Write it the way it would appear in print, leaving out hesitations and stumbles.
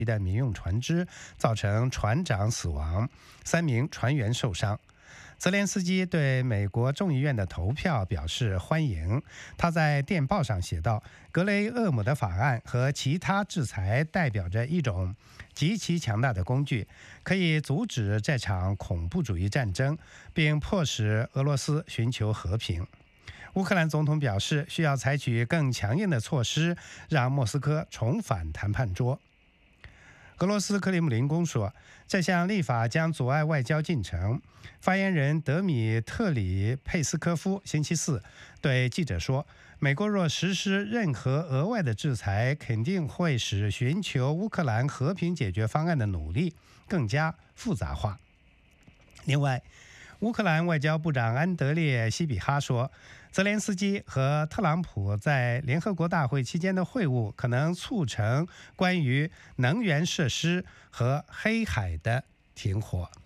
的民用船只，造成船长死亡，3名船员受伤。泽连斯基对美国众议院的投票表示欢迎。他在电报上写道：“格雷厄姆的法案和其他制裁代表着一种极其强大的工具，可以阻止这场恐怖主义战争，并迫使俄罗斯寻求和平。”乌克兰总统表示，需要采取更强硬的措施，让莫斯科重返谈判桌。俄罗斯克里姆林宫说，这项立法将阻碍外交进程。发言人德米特里佩斯科夫星期四对记者说，美国若实施任何额外的制裁，肯定会使寻求乌克兰和平解决方案的努力更加复杂化。另外，乌克兰外交部长安德烈·西比哈说，泽连斯基和特朗普在联合国大会期间的会晤可能促成关于能源设施和黑海的停火。